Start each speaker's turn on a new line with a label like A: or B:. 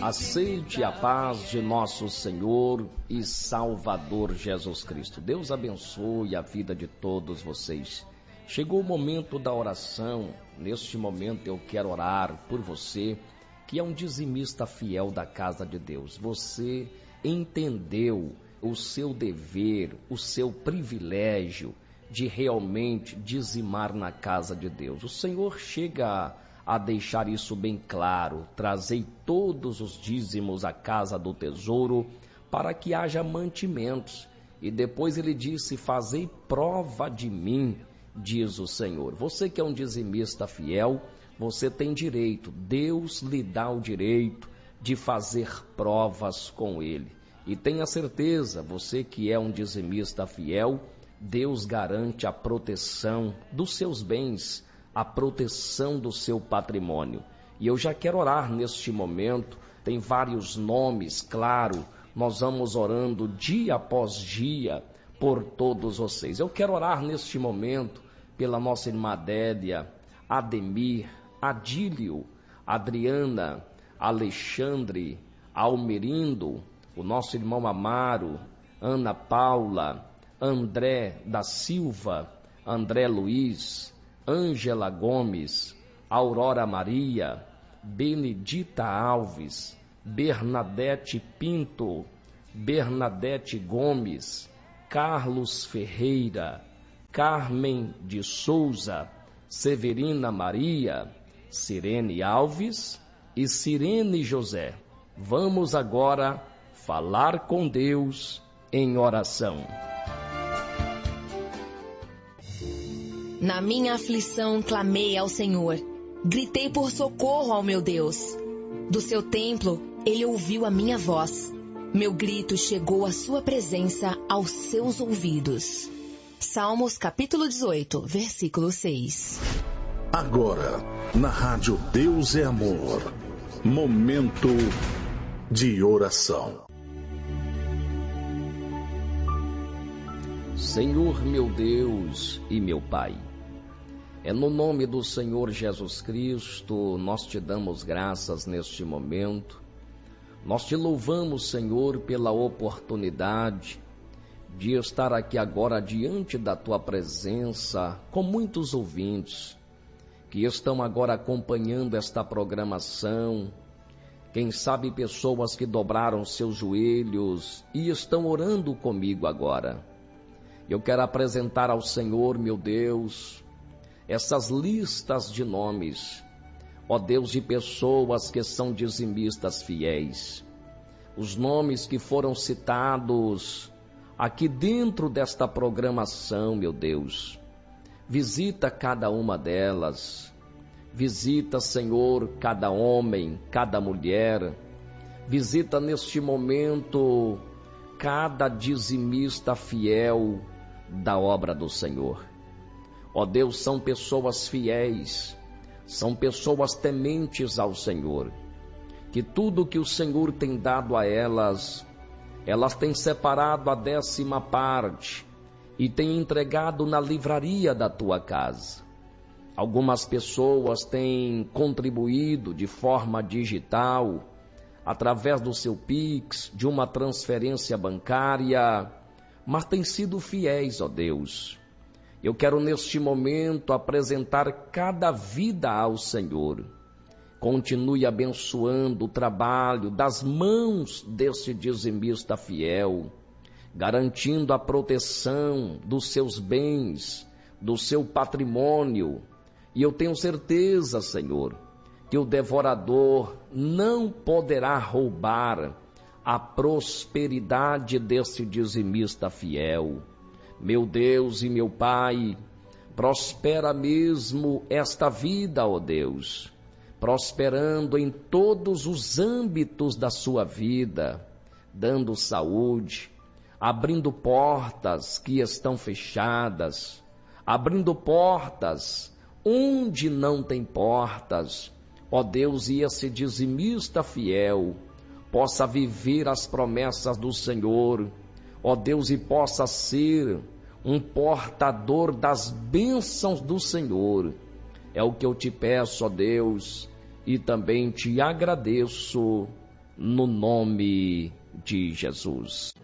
A: Aceite a paz de nosso Senhor e Salvador Jesus Cristo. Deus abençoe a vida de todos vocês. Chegou o momento da oração. Neste momento eu quero orar por você, que é um dizimista fiel da casa de Deus. Você entendeu o seu dever, o seu privilégio de realmente dizimar na casa de Deus. O Senhor chega a deixar isso bem claro: trazei todos os dízimos à casa do tesouro, para que haja mantimentos. E depois ele disse: fazei prova de mim, diz o Senhor. Você que é um dizimista fiel, você tem direito, Deus lhe dá o direito de fazer provas com ele. E tenha certeza, você que é um dizimista fiel, Deus garante a proteção dos seus bens, a proteção do seu patrimônio. E eu já quero orar neste momento. Tem vários nomes, claro, nós vamos orando dia após dia por todos vocês. Eu quero orar neste momento pela nossa irmã Adélia, Ademir, Adílio, Adriana, Alexandre, Almerindo, o nosso irmão Amaro, Ana Paula, André da Silva, André Luiz, Ângela Gomes, Aurora Maria, Benedita Alves, Bernadette Pinto, Bernadette Gomes, Carlos Ferreira, Carmen de Souza, Severina Maria, Sirene Alves e Sirene José. Vamos agora falar com Deus em oração.
B: Na minha aflição clamei ao Senhor, gritei por socorro ao meu Deus. Do seu templo ele ouviu a minha voz, meu grito chegou à sua presença, aos seus ouvidos. Salmos capítulo 18, versículo 6.
C: Agora, na rádio Deus é Amor, momento de oração.
A: Senhor meu Deus e meu Pai, é no nome do Senhor Jesus Cristo, nós te damos graças neste momento. Nós te louvamos, Senhor, pela oportunidade de estar aqui agora diante da tua presença, com muitos ouvintes que estão agora acompanhando esta programação. Quem sabe pessoas que dobraram seus joelhos e estão orando comigo agora. Eu quero apresentar ao Senhor, meu Deus, essas listas de nomes, ó Deus, de pessoas que são dizimistas fiéis. Os nomes que foram citados aqui dentro desta programação, meu Deus. Visita cada uma delas. Visita, Senhor, cada homem, cada mulher. Visita neste momento cada dizimista fiel da obra do Senhor. Ó Deus, são pessoas fiéis, são pessoas tementes ao Senhor, que tudo que o Senhor tem dado a elas, elas têm separado a 10ª parte e têm entregado na livraria da tua casa. Algumas pessoas têm contribuído de forma digital, através do seu Pix, de uma transferência bancária, mas têm sido fiéis, ó Deus. Eu quero neste momento apresentar cada vida ao Senhor. Continue abençoando o trabalho das mãos desse dizimista fiel, garantindo a proteção dos seus bens, do seu patrimônio. E eu tenho certeza, Senhor, que o devorador não poderá roubar a prosperidade desse dizimista fiel. Meu Deus e meu Pai, prospera mesmo esta vida, ó Deus, prosperando em todos os âmbitos da sua vida, dando saúde, abrindo portas que estão fechadas, abrindo portas onde não tem portas, ó Deus, e esse dizimista fiel possa viver as promessas do Senhor, ó Deus, e possa ser um portador das bênçãos do Senhor. É o que eu te peço, ó Deus, e também te agradeço, no nome de Jesus.